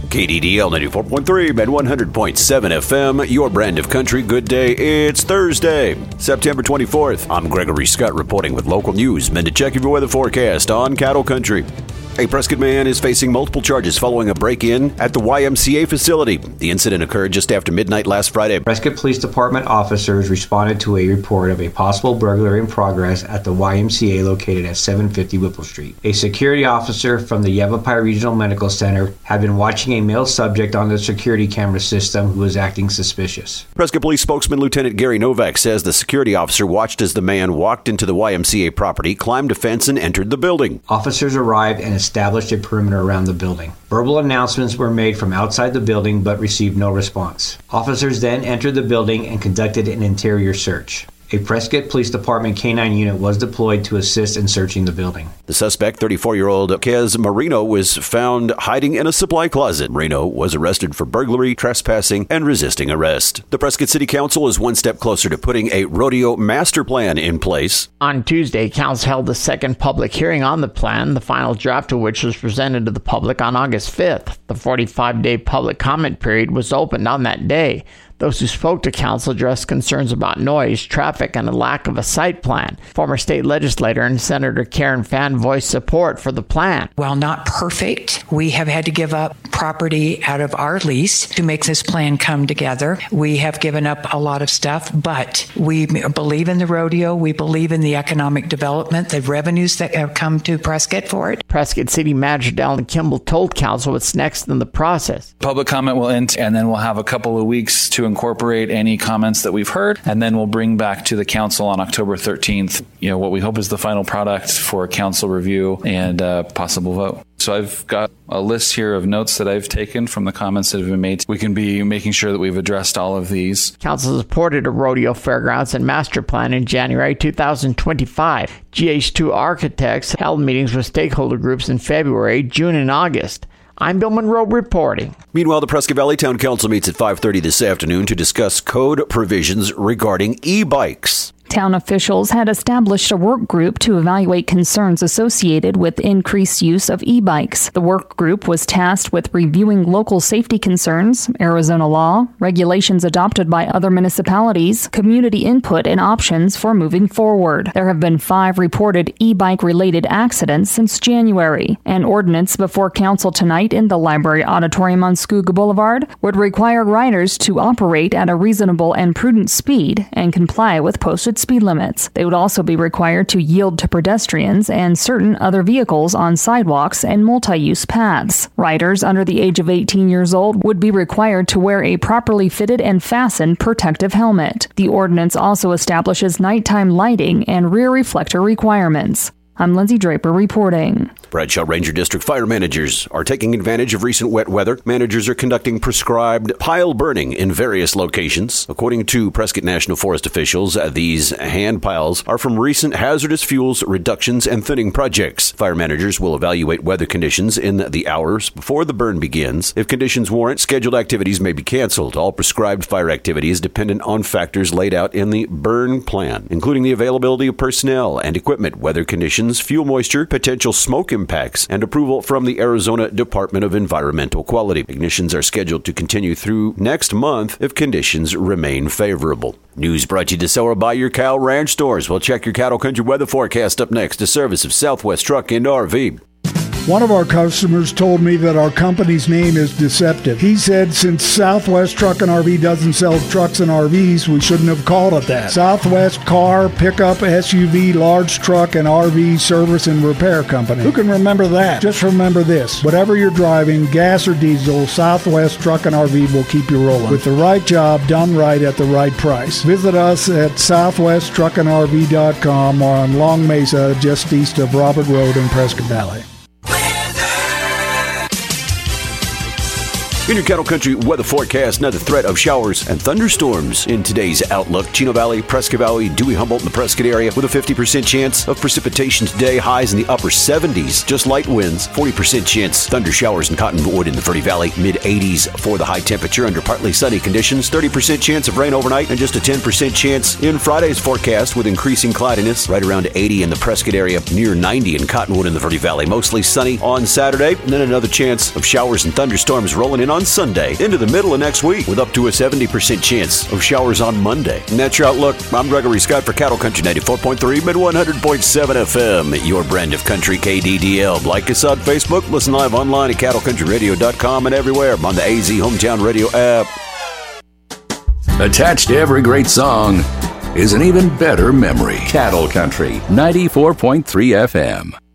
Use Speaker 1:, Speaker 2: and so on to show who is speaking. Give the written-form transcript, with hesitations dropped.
Speaker 1: KDDL 94.3 and 100.7 FM, your brand of country. Good day. It's Thursday, September 24th. I'm Gregory Scott reporting with local news. Men to check your weather forecast on Cattle Country. A Prescott man is facing multiple charges following a break-in at the YMCA facility. The incident occurred just after midnight last Friday.
Speaker 2: Prescott Police Department officers responded to a report of a possible burglary in progress at the YMCA located at 750 Whipple Street. A security officer from the Yavapai Regional Medical Center had been watching a male subject on the security camera system who was acting suspicious.
Speaker 1: Prescott Police spokesman Lieutenant Gary Novak says the security officer watched as the man walked into the YMCA property, climbed a fence, and entered the building.
Speaker 2: Officers arrived and established a perimeter around the building. Verbal announcements were made from outside the building but received no response. Officers then entered the building and conducted an interior search. A Prescott Police Department K-9 unit was deployed to assist in searching the building.
Speaker 1: The suspect, 34-year-old Kez Marino, was found hiding in a supply closet. Marino was arrested for burglary, trespassing, and resisting arrest. The Prescott City Council is one step closer to putting a rodeo master plan in place.
Speaker 3: On Tuesday, Council held the second public hearing on the plan, the final draft of which was presented to the public on August 5th. The 45-day public comment period was opened on that day. Those who spoke to council addressed concerns about noise, traffic, and a lack of a site plan. Former state legislator and Senator Karen Fann voiced support for the plan.
Speaker 4: While not perfect, we have had to give up property out of our lease to make this plan come together. We have given up a lot of stuff, but we believe in the rodeo. We believe in the economic development, the revenues that have come to Prescott for it.
Speaker 3: Prescott City Manager Dallin Kimball told council what's next in the process.
Speaker 5: Public comment will end, and then we'll have a couple of weeks to incorporate any comments that we've heard, and then we'll bring back to the council on October 13th, what we hope is the final product for council review and possible vote. So I've got a list here of notes that I've taken from the comments that have been made. We can be making sure that we've addressed all of these.
Speaker 3: Council supported a rodeo fairgrounds and master plan in January 2025. GH2 architects held meetings with stakeholder groups in February, June, and August. I'm Bill Monroe reporting.
Speaker 1: Meanwhile, the Prescott Valley Town Council meets at 5:30 this afternoon to discuss code provisions regarding e-bikes.
Speaker 6: Town officials had established a work group to evaluate concerns associated with increased use of e-bikes. The work group was tasked with reviewing local safety concerns, Arizona law, regulations adopted by other municipalities, community input, and options for moving forward. There have been 5 reported e-bike-related accidents since January. An ordinance before council tonight in the library auditorium on Scooga Boulevard would require riders to operate at a reasonable and prudent speed and comply with posted speed limits. They would also be required to yield to pedestrians and certain other vehicles on sidewalks and multi-use paths. Riders under the age of 18 years old would be required to wear a properly fitted and fastened protective helmet. The ordinance also establishes nighttime lighting and rear reflector requirements. I'm Lindsay Draper reporting.
Speaker 1: Bradshaw Ranger District fire managers are taking advantage of recent wet weather. Managers are conducting prescribed pile burning in various locations. According to Prescott National Forest officials, these hand piles are from recent hazardous fuels reductions and thinning projects. Fire managers will evaluate weather conditions in the hours before the burn begins. If conditions warrant, scheduled activities may be canceled. All prescribed fire activity is dependent on factors laid out in the burn plan, including the availability of personnel and equipment, weather conditions, fuel moisture, potential smoke impacts, and approval from the Arizona Department of Environmental Quality. Ignitions are scheduled to continue through next month if conditions remain favorable. News brought to you this hour by your Cal Ranch stores. We'll check your Cattle Country weather forecast up next. A service of Southwest Truck and RV.
Speaker 7: One of our customers told me that our company's name is deceptive. He said since Southwest Truck and RV doesn't sell trucks and RVs, we shouldn't have called it that. Southwest Car, Pickup, SUV, Large Truck, and RV Service and Repair Company. Who can remember that? Just remember this. Whatever you're driving, gas or diesel, Southwest Truck and RV will keep you rolling. With the right job done right at the right price. Visit us at southwesttruckandrv.com or on Long Mesa, just east of Robert Road in Prescott Valley.
Speaker 1: In your Cattle Country weather forecast, another threat of showers and thunderstorms in today's outlook. Chino Valley, Prescott Valley, Dewey, Humboldt, and the Prescott area with a 50% chance of precipitation today. Highs in the upper 70s. Just light winds. 40% chance thunder showers in Cottonwood in the Verde Valley. Mid-80s for the high temperature under partly sunny conditions. 30% chance of rain overnight and just a 10% chance in Friday's forecast with increasing cloudiness. Right around 80 in the Prescott area. Near 90 in Cottonwood in the Verde Valley. Mostly sunny on Saturday. And then another chance of showers and thunderstorms rolling in on Sunday into the middle of next week with up to a 70% chance of showers on Monday. And that's your outlook. I'm Gregory Scott for Cattle Country 94.3 Mid 100.7 FM. Your brand of country KDDL. Like us on Facebook. Listen live online at cattlecountryradio.com and everywhere on the AZ Hometown Radio app.
Speaker 8: Attached to every great song is an even better memory. Cattle Country 94.3 FM.